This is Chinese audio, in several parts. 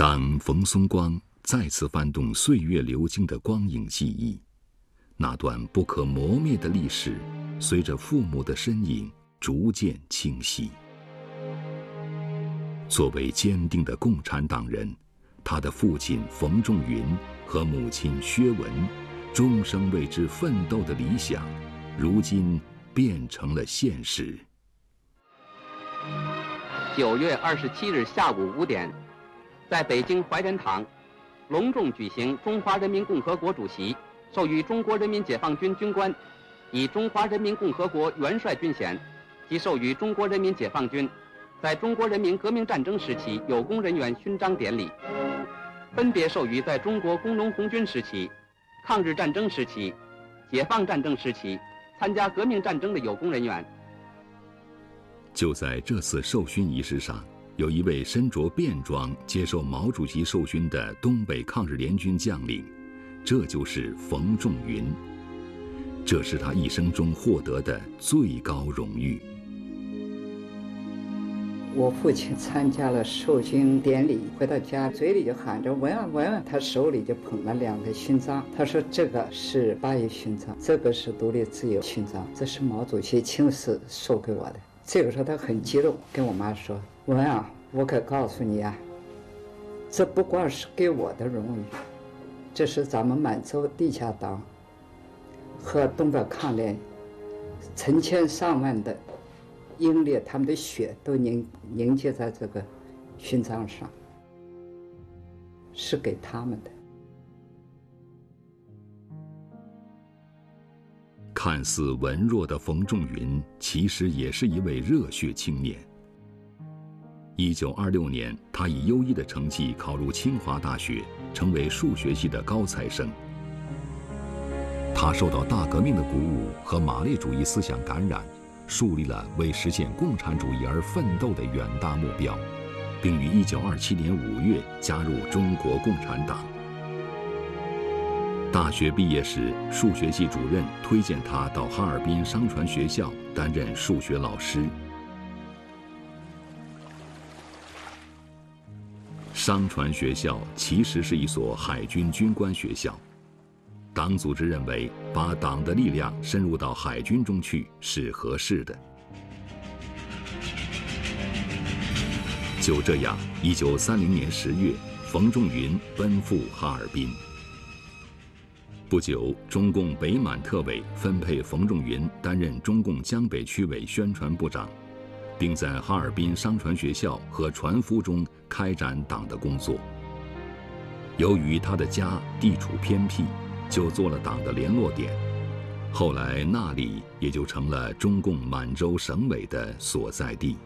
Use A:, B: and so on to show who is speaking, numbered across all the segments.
A: 当冯松光再次翻动岁月流经的光影记忆，那段不可磨灭的历史，随着父母的身影逐渐清晰。作为坚定的共产党人，他的父亲冯仲云和母亲薛文，终生为之奋斗的理想，如今变成了现实。
B: 9月27日下午5点，在北京怀仁堂，隆重举行中华人民共和国主席授予中国人民解放军军官以中华人民共和国元帅军衔及授予中国人民解放军在中国人民革命战争时期有功人员勋章典礼，分别授予在中国工农红军时期、抗日战争时期、解放战争时期参加革命战争的有功人员。
A: 就在这次授勋仪式上，有一位身着便装接受毛主席授勋的东北抗日联军将领，这就是冯仲云。这是他一生中获得的最高荣誉。
C: 我父亲参加了授勋典礼，回到家嘴里就喊着文啊文啊，他手里就捧了2个勋章，他说这个是8一勋章，这个是独立自由勋章，这是毛主席亲自授给我的。这个时候他很激动，跟我妈说，文啊，我可告诉你啊，这不光是给我的荣誉，这是咱们满洲地下党和东北抗联成千上万的英烈，他们的血都凝结在这个勋章上，是给他们的。
A: 看似文弱的冯仲云，其实也是一位热血青年。1926年，他以优异的成绩考入清华大学，成为数学系的高材生。他受到大革命的鼓舞和马列主义思想感染，树立了为实现共产主义而奋斗的远大目标，并于1927年5月加入中国共产党。大学毕业时，数学系主任推荐他到哈尔滨商船学校担任数学老师。商船学校其实是一所海军军官学校，党组织认为把党的力量深入到海军中去是合适的。就这样，1930年10月，冯仲云奔赴哈尔滨。不久，中共北满特委分配冯仲云担任中共江北区委宣传部长，并在哈尔滨商船学校和船夫中开展党的工作。由于他的家地处偏僻，就做了党的联络点，后来那里也就成了中共满洲省委的所在地。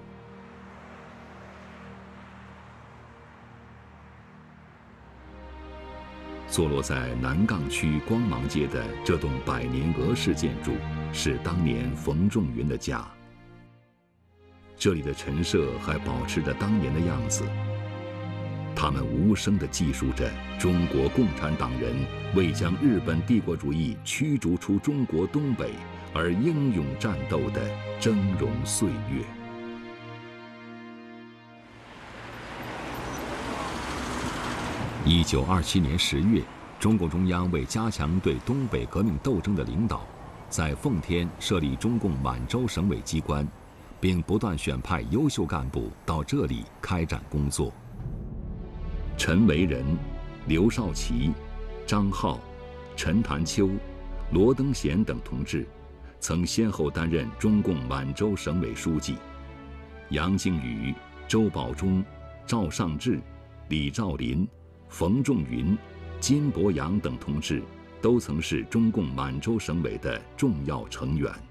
A: 坐落在南岗区光芒街的这栋100年俄式建筑，是当年冯仲云的家。这里的陈设还保持着当年的样子，他们无声地记述着中国共产党人为将日本帝国主义驱逐出中国东北而英勇战斗的峥嵘岁月。1927年10月，中共中央为加强对东北革命斗争的领导，在奉天设立中共满洲省委机关，并不断选派优秀干部到这里开展工作。陈维仁、刘少奇、张浩、陈潭秋、罗登贤等同志，曾先后担任中共满洲省委书记。杨靖宇、周保中、赵尚志、李兆林、冯仲云、金伯阳等同志都曾是中共满洲省委的重要成员。